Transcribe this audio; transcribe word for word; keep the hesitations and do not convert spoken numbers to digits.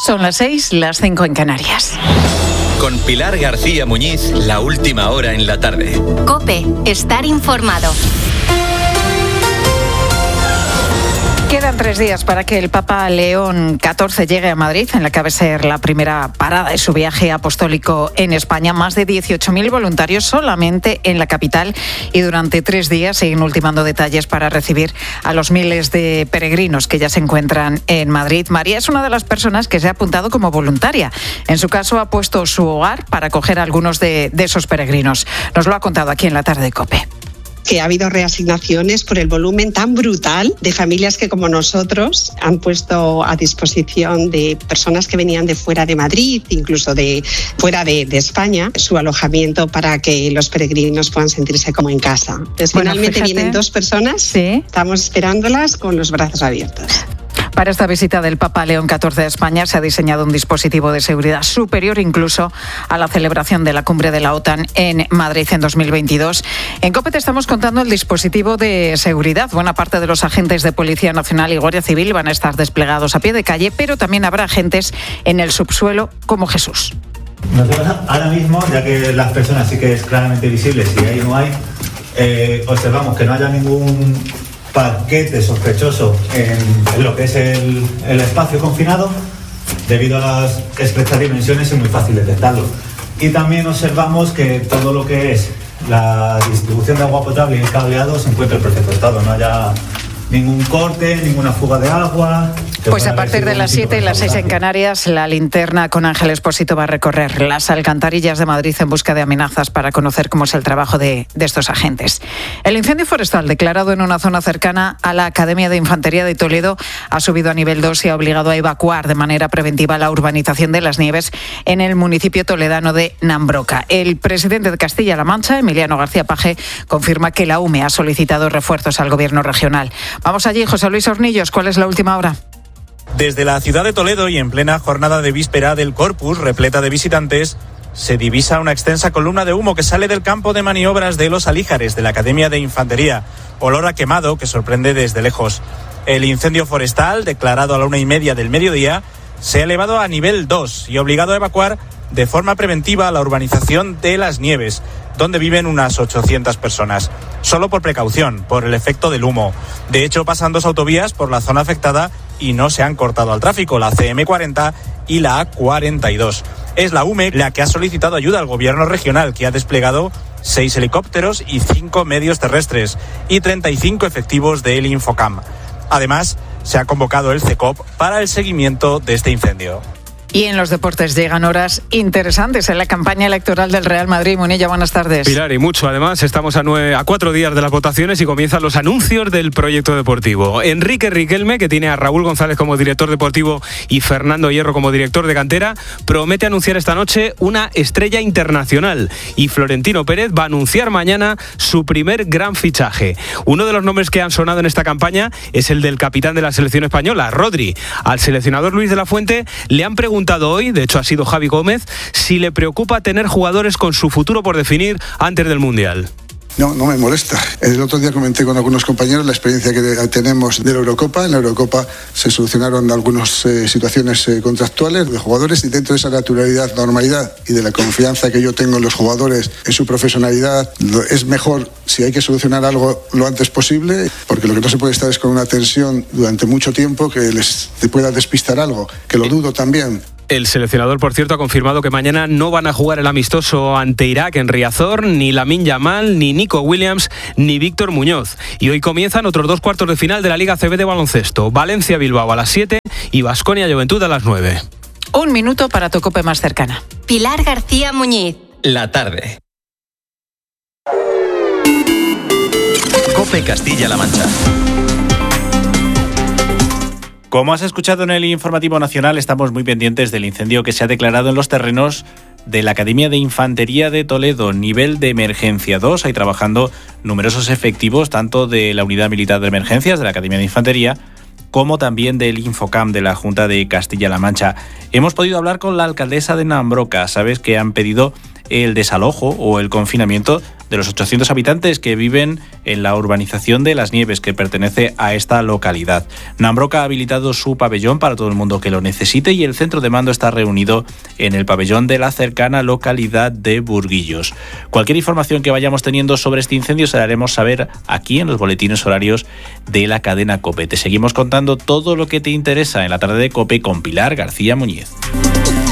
Son las seis, las cinco en Canarias. Con Pilar García Muñiz, la última hora en la tarde. COPE, estar informado. Quedan tres días para que el Papa León catorce llegue a Madrid, en la que va a ser la primera parada de su viaje apostólico en España. Más de dieciocho mil voluntarios solamente en la capital y durante tres días siguen ultimando detalles para recibir a los miles de peregrinos que ya se encuentran en Madrid. María es una de las personas que se ha apuntado como voluntaria. En su caso ha puesto su hogar para acoger a algunos de, de esos peregrinos. Nos lo ha contado aquí en la tarde de COPE. Que ha habido reasignaciones por el volumen tan brutal de familias que como nosotros han puesto a disposición de personas que venían de fuera de Madrid, incluso de fuera de, de España, su alojamiento para que los peregrinos puedan sentirse como en casa. Entonces, bueno, finalmente fíjate, vienen dos personas, ¿sí? Estamos esperándolas con los brazos abiertos. Para esta visita del Papa León catorce a España se ha diseñado un dispositivo de seguridad superior incluso a la celebración de la cumbre de la OTAN en Madrid en dos mil veintidós. En COPE te estamos contando el dispositivo de seguridad. Buena parte de los agentes de Policía Nacional y Guardia Civil van a estar desplegados a pie de calle, pero también habrá agentes en el subsuelo como Jesús. Nosotros ahora mismo, ya que las personas sí que es claramente visible, si ahí no hay, eh, observamos que no haya ningún paquete sospechoso en, en lo que es el, el espacio confinado. Debido a las estrechas dimensiones es muy fácil detectarlo. Y también observamos que todo lo que es la distribución de agua potable y el cableado se encuentra en perfecto estado, no haya ningún corte, ninguna fuga de agua. Pues a partir de las siete y las seis en Canarias, la linterna con Ángel Expósito va a recorrer las alcantarillas de Madrid en busca de amenazas para conocer cómo es el trabajo de, de estos agentes. El incendio forestal declarado en una zona cercana a la Academia de Infantería de Toledo ha subido a nivel dos y ha obligado a evacuar de manera preventiva la urbanización de Las Nieves en el municipio toledano de Nambroca. El presidente de Castilla-La Mancha, Emiliano García Paje, confirma que la U M E ha solicitado refuerzos al gobierno regional. Vamos allí, José Luis Hornillos, ¿cuál es la última hora? Desde la ciudad de Toledo y en plena jornada de víspera del Corpus, repleta de visitantes, se divisa una extensa columna de humo que sale del campo de maniobras de Los Alíjares de la Academia de Infantería. Olor a quemado que sorprende desde lejos. El incendio forestal, declarado a la una y media del mediodía, se ha elevado a nivel dos y obligado a evacuar de forma preventiva a la urbanización de Las Nieves, donde viven unas ochocientas personas. Solo por precaución, por el efecto del humo. De hecho, pasan dos autovías por la zona afectada y no se han cortado al tráfico, la C M cuarenta y la A cuarenta y dos. Es la U M E la que ha solicitado ayuda al gobierno regional, que ha desplegado seis helicópteros y cinco medios terrestres y treinta y cinco efectivos del Infocam. Además, se ha convocado el CECOP para el seguimiento de este incendio. Y en los deportes llegan horas interesantes en la campaña electoral del Real Madrid. Munilla, buenas tardes. Pilar, y mucho. Además, estamos a, nueve, a cuatro días de las votaciones y comienzan los anuncios del proyecto deportivo. Enrique Riquelme, que tiene a Raúl González como director deportivo y Fernando Hierro como director de cantera, promete anunciar esta noche una estrella internacional. Y Florentino Pérez va a anunciar mañana su primer gran fichaje. Uno de los nombres que han sonado en esta campaña es el del capitán de la selección española, Rodri. Al seleccionador Luis de la Fuente le han preguntado hoy, de hecho ha sido Javi Gómez, si le preocupa tener jugadores con su futuro por definir antes del Mundial. No, no me molesta. El otro día comenté con algunos compañeros la experiencia que tenemos de la Eurocopa. En la Eurocopa se solucionaron algunas eh, situaciones eh, contractuales de jugadores y dentro de esa naturalidad, normalidad y de la confianza que yo tengo en los jugadores, en su profesionalidad, es mejor si hay que solucionar algo lo antes posible, porque lo que no se puede estar es con una tensión durante mucho tiempo que les te pueda despistar algo, que lo dudo también. El seleccionador, por cierto, ha confirmado que mañana no van a jugar el amistoso ante Irak en Riazor, ni Lamine Yamal, ni Nico Williams, ni Víctor Muñoz. Y hoy comienzan otros dos cuartos de final de la Liga A C B de baloncesto. Valencia-Bilbao a las siete y Baskonia-Juventud a las nueve. Un minuto para tu COPE más cercana. Pilar García Muñiz. La tarde. COPE Castilla-La Mancha. Como has escuchado en el informativo nacional, estamos muy pendientes del incendio que se ha declarado en los terrenos de la Academia de Infantería de Toledo, nivel de emergencia dos. Hay trabajando numerosos efectivos, tanto de la Unidad Militar de Emergencias de la Academia de Infantería, como también del Infocam de la Junta de Castilla-La Mancha. Hemos podido hablar con la alcaldesa de Nambroca. Sabes que han pedido el desalojo o el confinamiento de los ochocientos habitantes que viven en la urbanización de Las Nieves, que pertenece a esta localidad. Nambroca ha habilitado su pabellón para todo el mundo que lo necesite y el centro de mando está reunido en el pabellón de la cercana localidad de Burguillos. Cualquier información que vayamos teniendo sobre este incendio se la haremos saber aquí en los boletines horarios de la cadena COPE. Te seguimos contando todo lo que te interesa en la tarde de COPE con Pilar García Muñiz.